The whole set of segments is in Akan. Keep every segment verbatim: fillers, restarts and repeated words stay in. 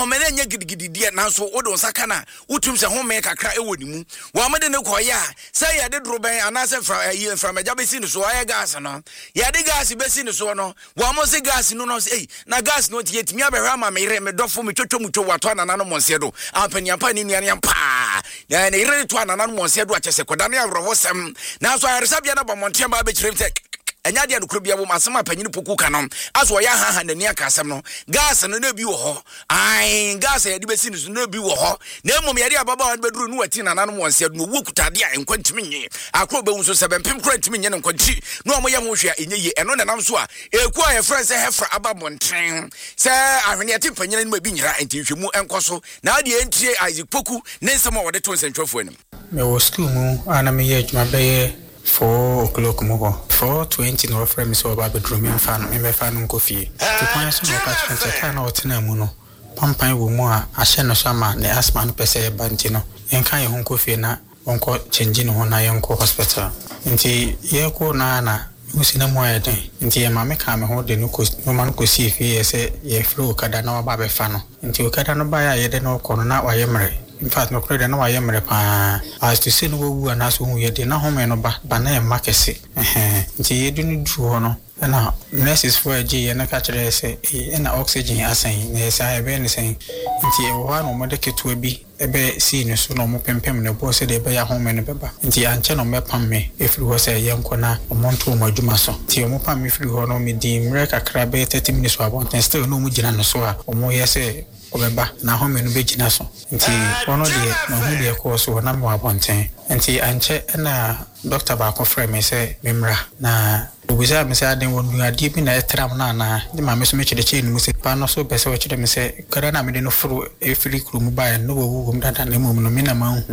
home na nya gidigidi die nanso wo do nsaka na wotum se home kakra e woni mu wo amede ne koya say ya de droben anase fra yi fra meja besi ne so aye gas no ya de gas besi ne so no wo amo se gas no no say na gas no tie timi abehwa ma me re me dofo me twotwo mutwo wato anana no monse do ampani ampa ni nuane ampa na ne re to anana no monse do akese koda ne awro sem na so aresabia na bomonte ma be kirem tek enya dia no krobia wo masema panyini poku kanom aso ya ha ha nani aka asem no gas no na bi wo ho ai gas ya de besi no na bi wo ho na emom ya de ababa wa beduru no wati na nanom wonse no wo kutade a enkwantimi nye akro be wonso sebempem kwantimi nye nkwanti no omo ye ho hwe a enye ye eno na nam so a eku a ye friend se hefra ababonten se ahwene ati panyina no bi nyira enti hwemu enkoso na ade entie Isaac Poku ne nsem a wode to nsentwafo anim me wo school mu ana me ye adwuma be four o'clock mo four twenty no frame so ba bedroom in fan me fan nko fie to kwan so no ka chente kan na otena mu no pampan wo mu a ahye no so ma ne asma no pese ba nti no en kan ye ho nko fie na onko change no ho na ye nko hospital nti ye ko na na usina mo ayeden nti ye ma me ka me ho de no ko no ma no ko si fie ye se ye flow kada na ba be fa no nti o kada no ba ya ye de no ko no na wa ye mre. In fact, no credit no why am pa as to say no wu anaso hu ye de na home no ba ba na e makese eh nti ye du no du ho no na nurses for a G na ka kire say e na oxygen asan na say e be ne say nti e wo no mo de keto bi e be si no so no mo pempem ne bo se de be ya home no be ba nti anche no me pam me e firi ho say ye nko na mo nto mo adwuma so nti mo pam me firi ho no me di mre kakra be thirty minutes wa bon ten still no mo gina no so a mo ye say obeba na home no be gina so nti ono de na hu de ko so na mo abonten nti anche na doctor ba ko frame me say memra na obisa me say aden wonu ade bi na etram na na de ma me so me chede che ni mu se pa no so be se wo chede me say kada na me de no furu e firi kru mu ba no wo wo dada na mu no me na ma hu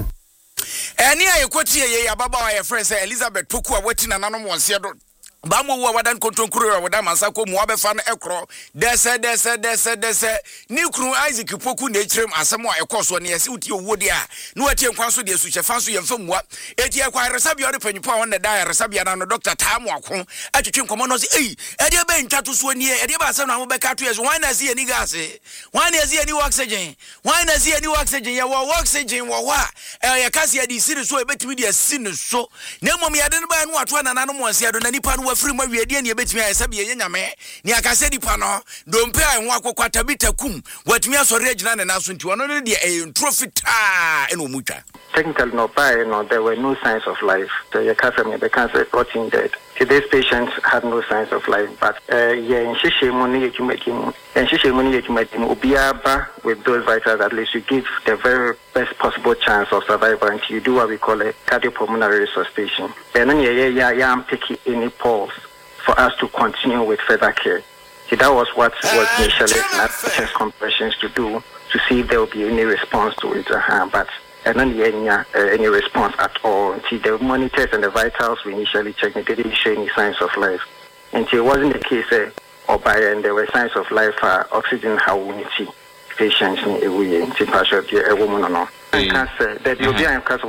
eni ayekotie ye ababa wa ye friend say Elizabeth Poku a wati na nanom wonse do ba mo wo wadan kontonkuru wa wadan masako mu abefa no ekro dese dese dese dese ni kru Isaac Poku na echirem asem a ekoso ne yesi uti owo dia na wati enkwanso de su chefa so yemfa muwa eti ekwa resabia de panyipo a won da resabia na no doctor Tamu Akon atwetwe nkomo no se ei ede be ntwato so nie ede ba asem na mo be ka to yeso wan na se ni gas wan na se ni oxygen wan na se ni oxygen ya wo oxygen wo wa e ya kasi adi siri so ebetimi de asini so na mom ya de no ba no ato na nanom wonse do na nipa no wafiri ma wiede ne ebetimi ayesabe ye nyame ne akase dipa no dompe a ho akokwata bitakum watimi asore agina ne naso nti wono ne de e trofita eno mutwa technically no by no there were no signs of life so your cancer may be cancer rotting dead. Today's patients had no signs of life, but uh yeah in shishemoni you making and shishemoni you making obiaba with those vitals at least you give the very best possible chance of survival until you do what we call a cardiopulmonary resuscitation. And then yeah yeah yeah yeah I'm taking any pulse for us to continue with further care. So that was what was initially not chest compressions to do to see if there will be any response to it. Uh, but and then any, uh, any response at all. Until the monitors and the vitals we initially checked, they didn't show any signs of life. Until it wasn't the case, uh, or by and there were signs of life, uh, oxygen how we need patients in a way, in partial, a woman or no. Cancer, that you'll be